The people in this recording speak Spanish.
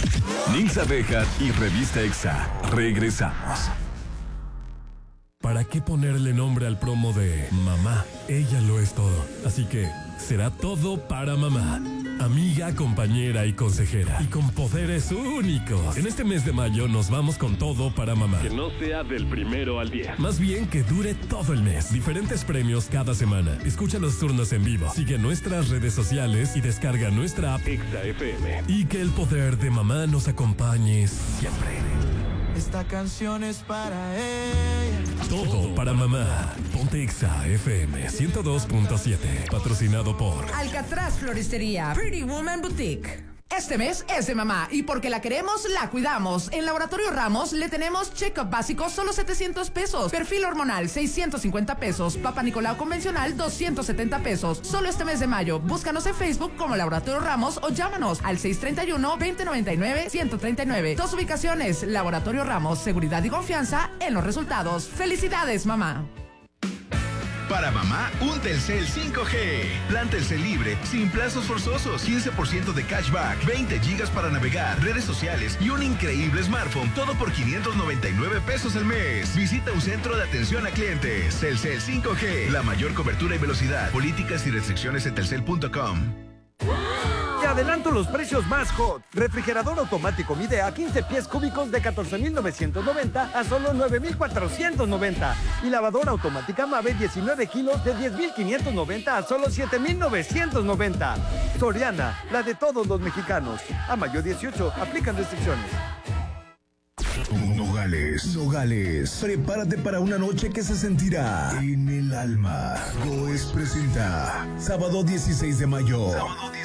Nils Abeja y Revista Exa. Regresamos. ¿Para qué ponerle nombre al promo de mamá? Ella lo es todo. Así que será todo para mamá. Amiga, compañera y consejera. Y con poderes únicos. En este mes de mayo nos vamos con todo para mamá. Que no sea del 1 al 10. Más bien que dure todo el mes. Diferentes premios cada semana. Escucha los turnos en vivo. Sigue nuestras redes sociales y descarga nuestra app Exa FM. Y que el poder de mamá nos acompañe siempre. Esta canción es para ella. Todo para mamá. Ponte Exa FM 102.7. Patrocinado por Alcatraz Floristería, Pretty Woman Boutique. Este mes es de mamá y porque la queremos, la cuidamos. En Laboratorio Ramos le tenemos check-up básico solo 700 pesos. Perfil hormonal 650 pesos. Papa Nicolau convencional 270 pesos. Solo este mes de mayo. Búscanos en Facebook como Laboratorio Ramos o llámanos al 631-2099-139. 2 ubicaciones. Laboratorio Ramos. Seguridad y confianza en los resultados. ¡Felicidades, mamá! Para mamá, un Telcel 5G. Plan Telcel libre, sin plazos forzosos, 15% de cashback, 20 gigas para navegar, redes sociales y un increíble smartphone. Todo por 599 pesos al mes. Visita un centro de atención a clientes. Telcel 5G, la mayor cobertura y velocidad. Políticas y restricciones en telcel.com. Te adelanto los precios más hot. Refrigerador automático Midea 15 pies cúbicos de 14,990 a solo 9,490. Y lavadora automática Mave 19 kilos de 10,590 a solo 7,990. Soriana, la de todos los mexicanos. A mayo 18, aplican restricciones. Nogales, prepárate para una noche que se sentirá en el alma. Goes presenta sábado 16 de mayo.